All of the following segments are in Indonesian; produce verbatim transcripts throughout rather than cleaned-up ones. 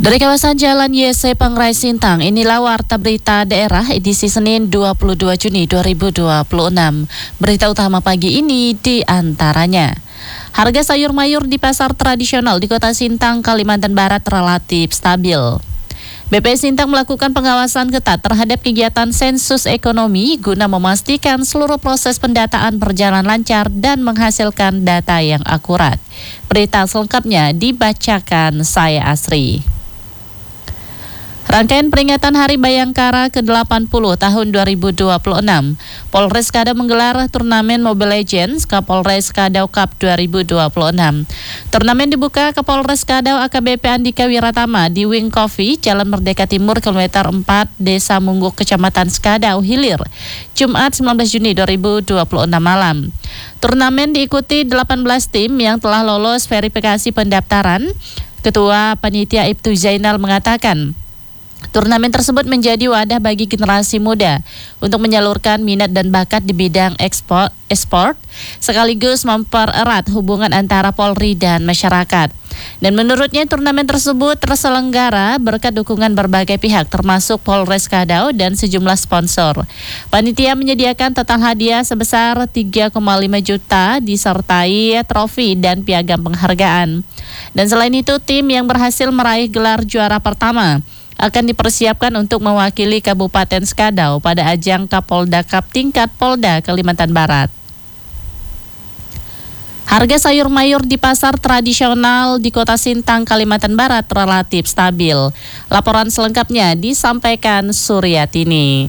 Dari kawasan Jalan Y C Pangrai Sintang, inilah Warta Berita Daerah edisi Senin dua puluh dua Juni dua ribu dua puluh enam. Berita utama pagi ini di antaranya. Harga sayur mayur di pasar tradisional di Kota Sintang, Kalimantan Barat relatif stabil. B P Sintang melakukan pengawasan ketat terhadap kegiatan sensus ekonomi guna memastikan seluruh proses pendataan berjalan lancar dan menghasilkan data yang akurat. Berita selengkapnya dibacakan saya Asri. Rangkaian peringatan Hari Bayangkara ke delapan puluh tahun dua ribu dua puluh enam, Polres Kadau menggelar turnamen Mobile Legends Kapolres Kadau Cup dua ribu dua puluh enam. Turnamen dibuka Kapolres Kadau A K B P Andika Wiratama di Wing Coffee, Jalan Merdeka Timur, kilometer empat, Desa Mungguk, Kecamatan Skadau Hilir, Jumat sembilan belas Juni dua ribu dua puluh enam malam. Turnamen diikuti delapan belas tim yang telah lolos verifikasi pendaftaran. Ketua Panitia Ibtu Zainal mengatakan, turnamen tersebut menjadi wadah bagi generasi muda untuk menyalurkan minat dan bakat di bidang ekspor, esport, sekaligus mempererat hubungan antara Polri dan masyarakat. Dan menurutnya turnamen tersebut terselenggara berkat dukungan berbagai pihak termasuk Polres Kadau dan sejumlah sponsor. Panitia menyediakan total hadiah sebesar tiga koma lima juta disertai trofi dan piagam penghargaan. Dan selain itu, tim yang berhasil meraih gelar juara pertama akan dipersiapkan untuk mewakili Kabupaten Skadau pada ajang Kapolda Cup tingkat Polda Kalimantan Barat. Harga sayur mayur di pasar tradisional di Kota Sintang, Kalimantan Barat relatif stabil. Laporan selengkapnya disampaikan Suryatini.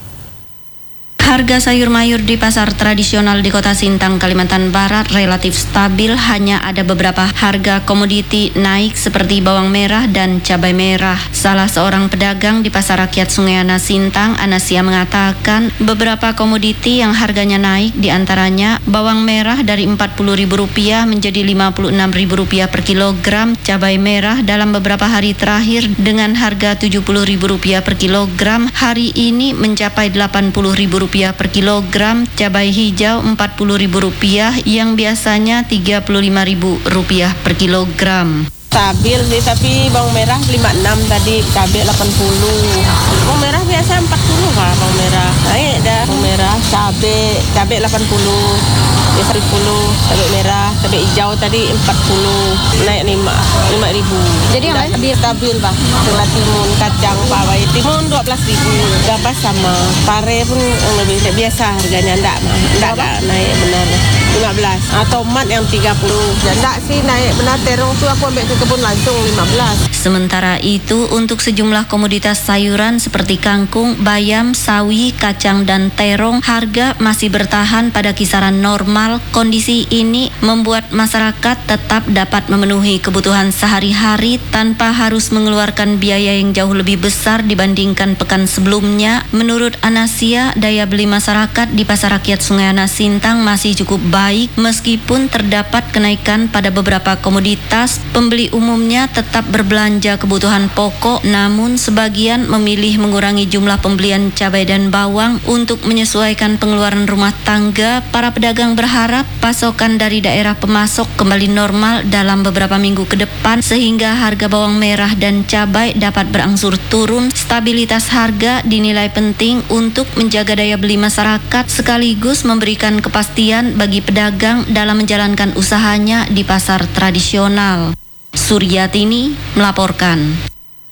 Harga sayur mayur di pasar tradisional di Kota Sintang, Kalimantan Barat relatif stabil, hanya ada beberapa harga komoditi naik seperti bawang merah dan cabai merah. Salah seorang pedagang di Pasar Rakyat Sungai Ana Sintang, Anasia, mengatakan beberapa komoditi yang harganya naik diantaranya bawang merah dari empat puluh ribu rupiah menjadi lima puluh enam ribu rupiah per kilogram, cabai merah dalam beberapa hari terakhir dengan harga tujuh puluh ribu rupiah per kilogram, hari ini mencapai delapan puluh ribu rupiah per kilogram, cabai hijau empat puluh ribu rupiah yang biasanya tiga puluh lima ribu rupiah per kilogram. Stabil nih, tapi bawang merah lima puluh enam tadi, cabai delapan puluh. Bawang merah biasa empat puluh Pak, bawang merah. Naik dah bawang merah, cabai, cabai delapan puluh. Ya satu puluh, cabai merah, cabai hijau tadi empat puluh, naik lima ribu. Jadi yang lain lebih stabil Bang. Tengah timun, kacang, pawai, timun dua belas ribu. Gabah sama, pare pun lebih biasa harganya, enggak mah. Enggak, enggak naik benar. lima belas. Ah, tomat yang tiga puluh. Ya, enggak sih naik benar, terong tuh aku ambil ke kebun langsung lima belas. Sementara itu, untuk sejumlah komoditas sayuran seperti kangkung, bayam, sawi, kacang, dan terong, harga masih bertahan pada kisaran normal. Kondisi ini membuat masyarakat tetap dapat memenuhi kebutuhan sehari-hari tanpa harus mengeluarkan biaya yang jauh lebih besar dibandingkan pekan sebelumnya. Menurut Anasia, daya beli masyarakat di Pasar Rakyat Sungai Ana Sintang masih cukup baik meskipun terdapat kenaikan pada beberapa komoditas. Pembeli umumnya tetap berbelanja kebutuhan pokok, namun sebagian memilih mengurangi jumlah pembelian cabai dan bawang untuk menyesuaikan pengeluaran rumah tangga. Para pedagang berharap Harap pasokan dari daerah pemasok kembali normal dalam beberapa minggu ke depan sehingga harga bawang merah dan cabai dapat berangsur turun. Stabilitas harga dinilai penting untuk menjaga daya beli masyarakat sekaligus memberikan kepastian bagi pedagang dalam menjalankan usahanya di pasar tradisional. Suryatini melaporkan.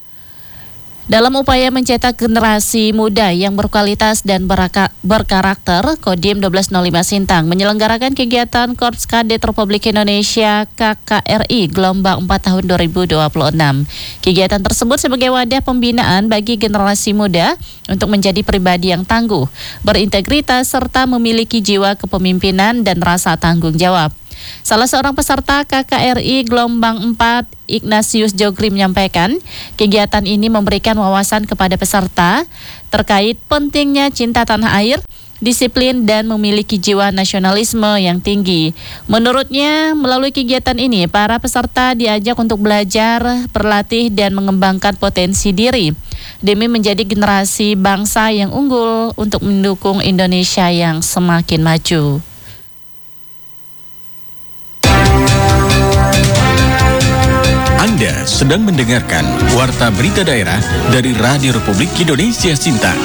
Dalam upaya mencetak generasi muda yang berkualitas dan beraka, berkarakter, Kodim satu dua nol lima Sintang menyelenggarakan kegiatan Korps Kadet Republik Indonesia K K R I gelombang empat tahun dua ribu dua puluh enam. Kegiatan tersebut sebagai wadah pembinaan bagi generasi muda untuk menjadi pribadi yang tangguh, berintegritas, serta memiliki jiwa kepemimpinan dan rasa tanggung jawab. Salah seorang peserta K K R I Gelombang empat, Ignatius Jogri, menyampaikan kegiatan ini memberikan wawasan kepada peserta terkait pentingnya cinta tanah air, disiplin, dan memiliki jiwa nasionalisme yang tinggi. Menurutnya, melalui kegiatan ini, para peserta diajak untuk belajar, berlatih, dan mengembangkan potensi diri demi menjadi generasi bangsa yang unggul untuk mendukung Indonesia yang semakin maju. Anda sedang mendengarkan Warta Berita Daerah dari Radio Republik Indonesia Sintang.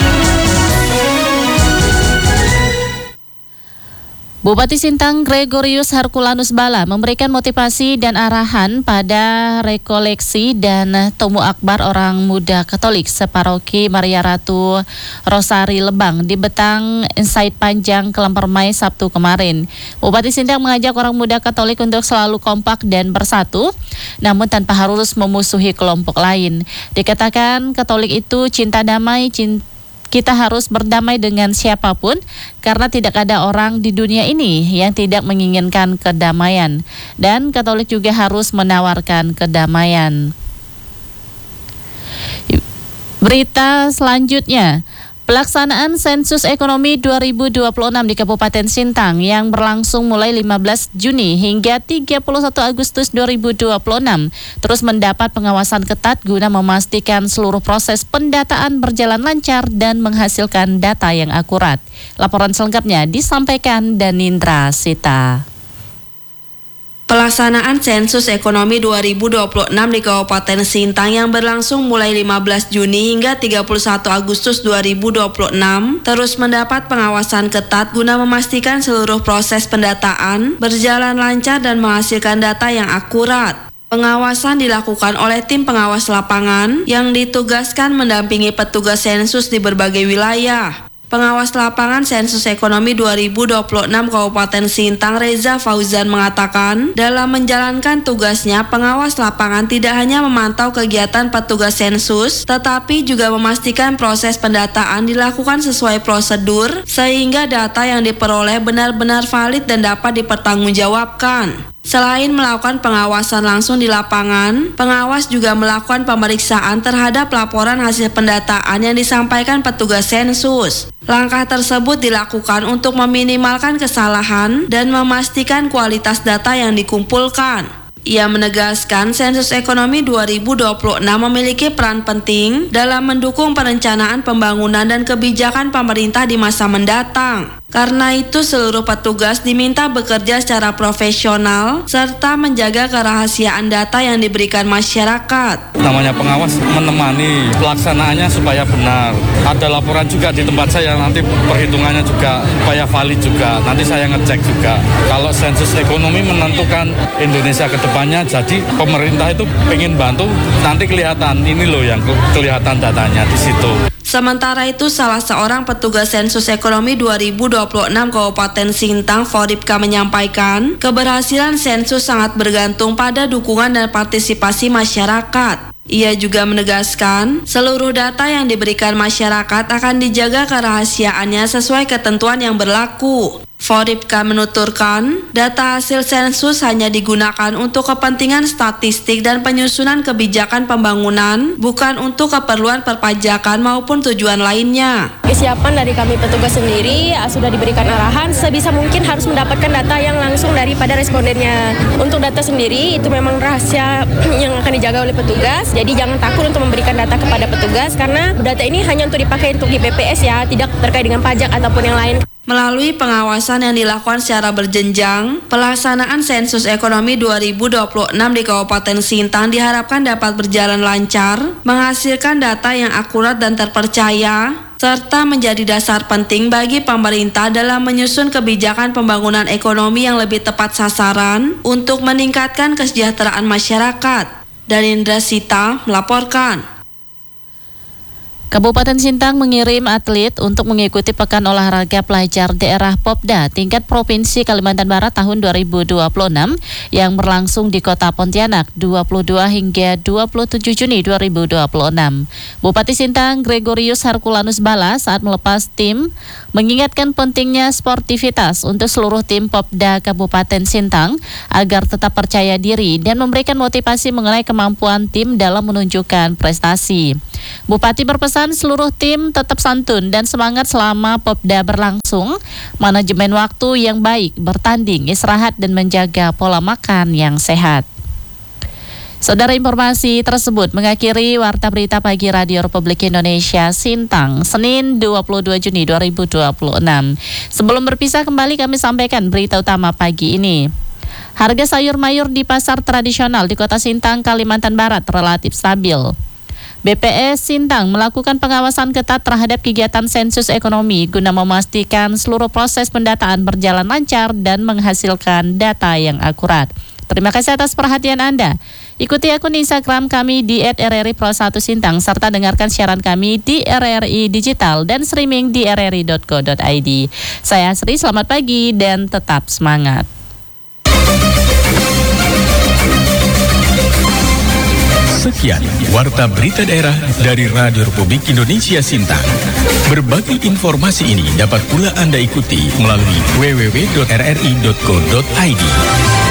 Bupati Sintang Gregorius Herculanus Bala memberikan motivasi dan arahan pada rekoleksi dan Tomu Akbar orang muda Katolik separoki Maria Ratu Rosari Lebang di Betang Insight Panjang Kelempermai Sabtu kemarin. Bupati Sintang mengajak orang muda Katolik untuk selalu kompak dan bersatu, namun tanpa harus memusuhi kelompok lain. Dikatakan Katolik itu cinta damai, cinta kita harus berdamai dengan siapapun karena tidak ada orang di dunia ini yang tidak menginginkan kedamaian, dan Katolik juga harus menawarkan kedamaian. Berita selanjutnya, pelaksanaan sensus ekonomi dua ribu dua puluh enam di Kabupaten Sintang yang berlangsung mulai lima belas Juni hingga tiga puluh satu Agustus dua ribu dua puluh enam terus mendapat pengawasan ketat guna memastikan seluruh proses pendataan berjalan lancar dan menghasilkan data yang akurat. Laporan selengkapnya disampaikan Danindra Sita. Pelaksanaan sensus ekonomi dua ribu dua puluh enam di Kabupaten Sintang yang berlangsung mulai lima belas Juni hingga tiga puluh satu Agustus dua ribu dua puluh enam terus mendapat pengawasan ketat guna memastikan seluruh proses pendataan berjalan lancar dan menghasilkan data yang akurat. Pengawasan dilakukan oleh tim pengawas lapangan yang ditugaskan mendampingi petugas sensus di berbagai wilayah. Pengawas lapangan sensus ekonomi dua ribu dua puluh enam Kabupaten Sintang Reza Fauzan mengatakan, dalam menjalankan tugasnya, pengawas lapangan tidak hanya memantau kegiatan petugas sensus, tetapi juga memastikan proses pendataan dilakukan sesuai prosedur, sehingga data yang diperoleh benar-benar valid dan dapat dipertanggungjawabkan. Selain melakukan pengawasan langsung di lapangan, pengawas juga melakukan pemeriksaan terhadap laporan hasil pendataan yang disampaikan petugas sensus. Langkah tersebut dilakukan untuk meminimalkan kesalahan dan memastikan kualitas data yang dikumpulkan. Ia menegaskan sensus ekonomi dua ribu dua puluh enam memiliki peran penting dalam mendukung perencanaan pembangunan dan kebijakan pemerintah di masa mendatang. Karena itu seluruh petugas diminta bekerja secara profesional serta menjaga kerahasiaan data yang diberikan masyarakat. Namanya pengawas menemani pelaksanaannya supaya benar. Ada laporan juga di tempat saya, nanti perhitungannya juga supaya valid juga. Nanti saya ngecek juga. Kalau sensus ekonomi menentukan Indonesia ke depannya, jadi pemerintah itu pengen bantu, nanti kelihatan ini loh yang kelihatan datanya di situ. Sementara itu, salah seorang petugas sensus ekonomi dua ribu dua puluh enam Kabupaten Sintang, Foripka, menyampaikan keberhasilan sensus sangat bergantung pada dukungan dan partisipasi masyarakat. Ia juga menegaskan seluruh data yang diberikan masyarakat akan dijaga kerahasiaannya sesuai ketentuan yang berlaku. Foripka menuturkan, data hasil sensus hanya digunakan untuk kepentingan statistik dan penyusunan kebijakan pembangunan, bukan untuk keperluan perpajakan maupun tujuan lainnya. Kesiapan dari kami petugas sendiri uh, sudah diberikan arahan sebisa mungkin harus mendapatkan data yang langsung daripada respondennya. Untuk data sendiri itu memang rahasia yang akan dijaga oleh petugas, jadi jangan takut untuk memberikan data kepada petugas karena data ini hanya untuk dipakai untuk di B P S ya, tidak terkait dengan pajak ataupun yang lain. Melalui pengawasan yang dilakukan secara berjenjang, pelaksanaan sensus ekonomi dua ribu dua puluh enam di Kabupaten Sintang diharapkan dapat berjalan lancar, menghasilkan data yang akurat dan terpercaya, serta menjadi dasar penting bagi pemerintah dalam menyusun kebijakan pembangunan ekonomi yang lebih tepat sasaran untuk meningkatkan kesejahteraan masyarakat. Danindra Sita melaporkan. Kabupaten Sintang mengirim atlet untuk mengikuti Pekan Olahraga Pelajar Daerah Popda tingkat Provinsi Kalimantan Barat tahun dua ribu dua puluh enam yang berlangsung di Kota Pontianak dua puluh dua hingga dua puluh tujuh Juni dua ribu dua puluh enam. Bupati Sintang Gregorius Herculanus Bala saat melepas tim mengingatkan pentingnya sportivitas untuk seluruh tim Popda Kabupaten Sintang agar tetap percaya diri dan memberikan motivasi mengenai kemampuan tim dalam menunjukkan prestasi. Bupati berpesan seluruh tim tetap santun dan semangat selama Popda berlangsung, manajemen waktu yang baik, bertanding, istirahat, dan menjaga pola makan yang sehat. Saudara, informasi tersebut mengakhiri Warta Berita Pagi Radio Republik Indonesia Sintang, Senin dua puluh dua Juni dua ribu dua puluh enam. Sebelum berpisah kembali kami sampaikan berita utama pagi ini. Harga sayur mayur di pasar tradisional di Kota Sintang, Kalimantan Barat relatif stabil. B P S Sintang melakukan pengawasan ketat terhadap kegiatan sensus ekonomi guna memastikan seluruh proses pendataan berjalan lancar dan menghasilkan data yang akurat. Terima kasih atas perhatian Anda. Ikuti akun Instagram kami di et r r i pro satu Sintang serta dengarkan siaran kami di R R I Digital dan streaming di r r i dot co dot i d. Saya Sri, selamat pagi dan tetap semangat. Sekian Warta Berita Daerah dari Radio Republik Indonesia Sintang. Berbagai informasi ini dapat pula Anda ikuti melalui w w w dot r r i dot co dot i d.